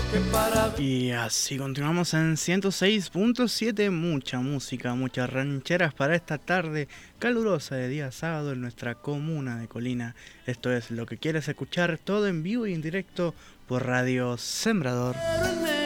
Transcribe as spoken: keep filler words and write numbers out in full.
Y así continuamos en ciento seis punto siete, mucha música, muchas rancheras para esta tarde calurosa de día sábado en nuestra comuna de Colina. Esto es Lo que quieres escuchar, todo en vivo y en directo por Radio Sembrador.